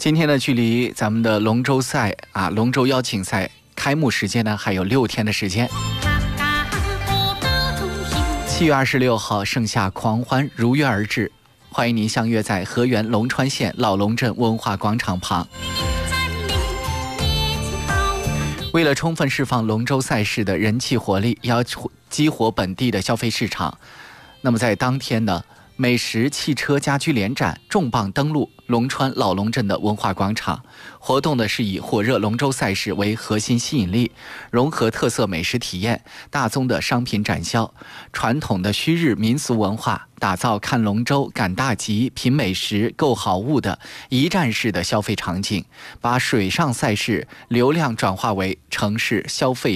今天呢，距离咱们的龙舟赛龙舟邀请赛开幕时间呢还有6天的时间。7月26号，盛夏狂欢如约而至，欢迎您相约在河源龙川县老龙镇文化广场旁。为了充分释放龙舟赛事的人气活力，要激活本地的消费市场，那么在当天呢，美食、汽车、家居联展重磅登陆龙川老龙镇的文化广场。活动呢是以火热龙舟赛事为核心吸引力，融合特色美食体验、大宗的商品展销、传统的旭日民俗文化，打造看龙舟、赶大集、品美食、购好物的一站式的消费场景，把水上赛事流量转化为城市消费